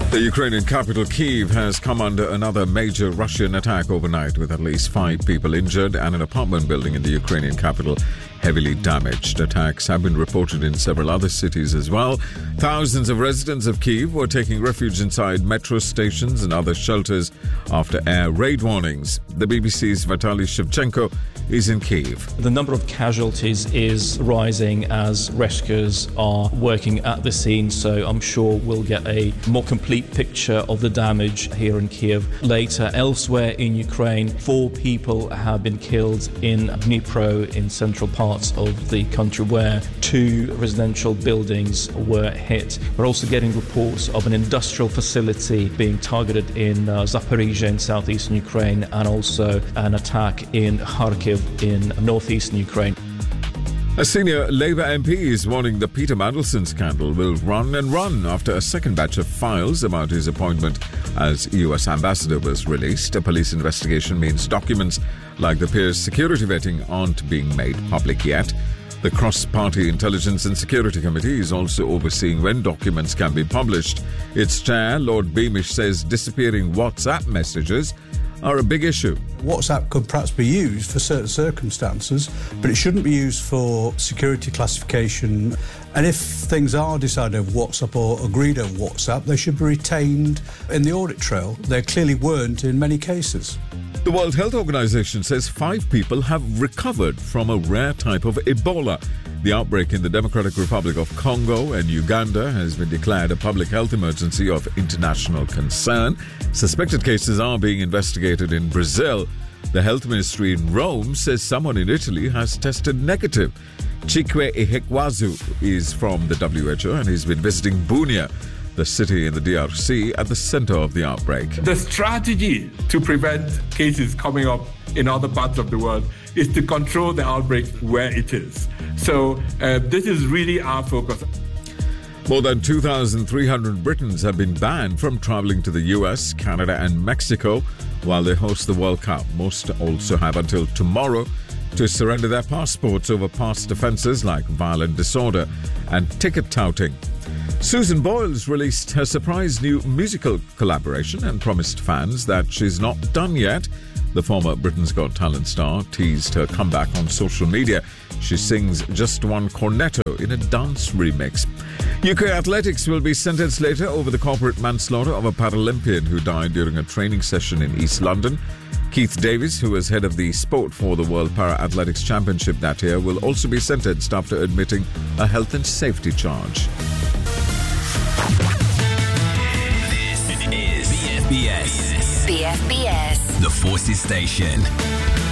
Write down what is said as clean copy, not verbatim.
The Ukrainian capital, Kyiv, has come under another major Russian attack overnight, with at least 5 people injured and an apartment building in the Ukrainian capital heavily damaged. Attacks have been reported in several other cities as well. Thousands of residents of Kyiv were taking refuge inside metro stations and other shelters after air raid warnings. The BBC's Vitaly Shevchenko is in Kyiv. The number of casualties is rising as rescuers are working at the scene, so I'm sure we'll get a more complete picture of the damage here in Kyiv later. Elsewhere in Ukraine, 4 people have been killed in Dnipro, in central parts of the country, where 2 residential buildings were hit. We're also getting reports of an industrial facility being targeted in Zaporizhia in southeastern Ukraine, and also an attack in Kharkiv in northeastern Ukraine. A senior Labour MP is warning the Peter Mandelson scandal will run and run after a second batch of files about his appointment as US ambassador was released. A police investigation means documents like the peer's security vetting aren't being made public yet. The Cross-Party Intelligence and Security Committee is also overseeing when documents can be published. Its chair, Lord Beamish, says disappearing WhatsApp messages are a big issue. WhatsApp could perhaps be used for certain circumstances, but it shouldn't be used for security classification. And if things are decided over WhatsApp or agreed over WhatsApp, they should be retained in the audit trail. They clearly weren't in many cases. The World Health Organization says 5 people have recovered from a rare type of Ebola. The outbreak in the Democratic Republic of Congo and Uganda has been declared a public health emergency of international concern. Suspected cases are being investigated in Brazil. The health ministry in Rome says someone in Italy has tested negative. Chikwe Ihekwazu is from the WHO and he's been visiting Bunia, the city in the DRC, at the center of the outbreak. The strategy to prevent cases coming up in other parts of the world is to control the outbreak where it is. So this is really our focus. More than 2,300 Britons have been banned from travelling to the US, Canada and Mexico while they host the World Cup. Most also have until tomorrow to surrender their passports over past offences like violent disorder and ticket touting. Susan Boyles released her surprise new musical collaboration and promised fans that she's not done yet. The former Britain's Got Talent star teased her comeback on social media. She sings Just One Cornetto in a dance remix. UK Athletics will be sentenced later over the corporate manslaughter of a Paralympian who died during a training session in East London. Keith Davies, who was head of the sport for the World Para-Athletics Championship that year, will also be sentenced after admitting a health and safety charge. This is BFBS. BFBS. The Forces Station.